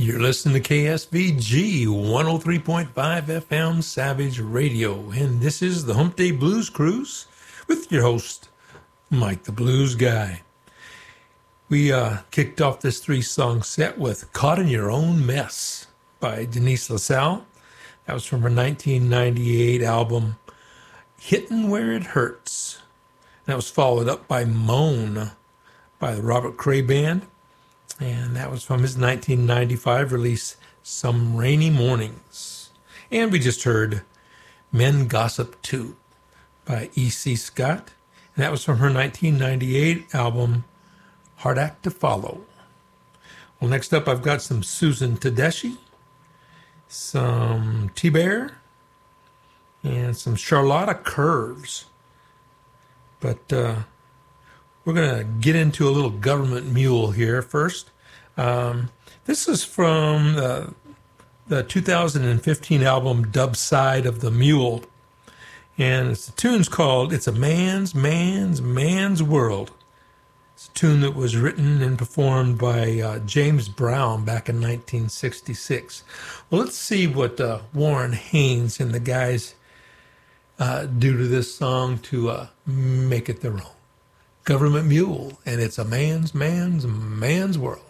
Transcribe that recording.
You're listening to KSVG 103.5 FM Savage Radio, and this is the Hump Day Blues Cruise with your host, Mike the Blues Guy. We kicked off this three-song set with Caught in Your Own Mess by Denise LaSalle. That was from her 1998 album, Hittin' Where It Hurts. And that was followed up by Moan by the Robert Cray Band. And that was from his 1995 release, Some Rainy Mornings. And we just heard Men Gossip Too by E.C. Scott. And that was from her 1998 album, Hard Act to Follow. Well, next up, I've got some Susan Tedeschi, some T-Bear, and some Charlotta Curves. But we're going to get into a little Government Mule here first. This is from the 2015 album Dub Side of the Mule. And the tune's called It's a Man's World. It's a tune that was written and performed by James Brown back in 1966. Well, let's see what Warren Haynes and the guys do to this song to make it their own. Government Mule, and it's a man's world.